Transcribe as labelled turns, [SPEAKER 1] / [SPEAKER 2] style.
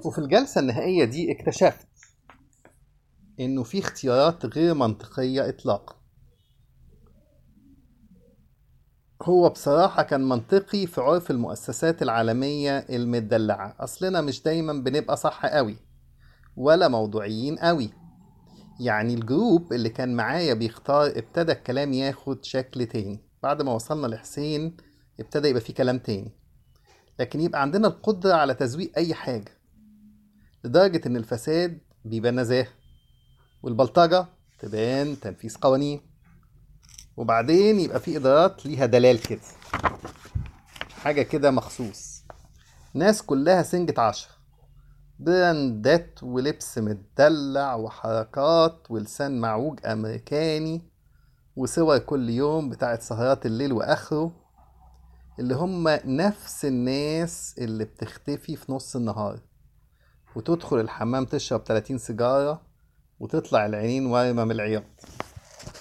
[SPEAKER 1] وفي الجلسة النهائية دي اكتشفت إنه في اختيارات غير منطقية إطلاقا. هو بصراحة كان منطقي في عرف المؤسسات العالمية المدلعة، أصلنا مش دايما بنبقى صح قوي ولا موضوعيين قوي. يعني الجروب اللي كان معايا بيختار ابتدى الكلام ياخد شكل تاني، بعد ما وصلنا لحسين ابتدى يبقى فيه كلام تاني، لكن يبقى عندنا القدرة على تزويق أي حاجة، لدرجة إن الفساد بيبان نزاهة والبلطجة تبان تنفيذ قوانين، وبعدين يبقى في إدارات ليها دلال كده، حاجة كده مخصوص، ناس كلها سنجة 10، براندات ولبس متدلع وحركات ولسان معوج أمريكاني وصور كل يوم بتاعت سهرات الليل وآخره، اللي هم نفس الناس اللي بتختفي في نص النهار وتدخل الحمام تشرب 30 سيجارة وتطلع العينين وارمة من العياط.